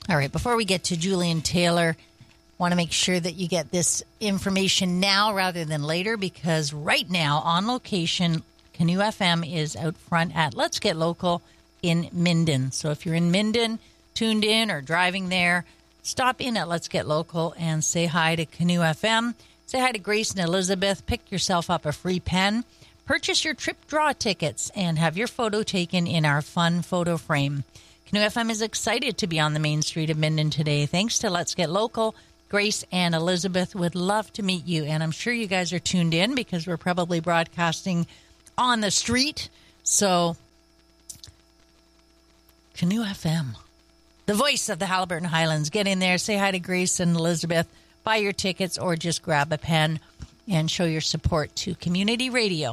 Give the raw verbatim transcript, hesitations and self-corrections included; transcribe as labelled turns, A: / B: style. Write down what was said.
A: All right, before we get to Julian Taylor, want to make sure that you get this information now rather than later, because right now, on location, Canoe F M is out front at Let's Get Local in Minden. So if you're in Minden, tuned in or driving there, stop in at Let's Get Local and say hi to Canoe F M. Say hi to Grace and Elizabeth. Pick yourself up a free pen. Purchase your trip draw tickets and have your photo taken in our fun photo frame. Canoe F M is excited to be on the main street of Minden today. Thanks to Let's Get Local. Grace and Elizabeth would love to meet you, and I'm sure you guys are tuned in because we're probably broadcasting on the street. So, Canoe F M, the voice of the Haliburton Highlands. Get in there, say hi to Grace and Elizabeth, buy your tickets, or just grab a pen and show your support to community radio.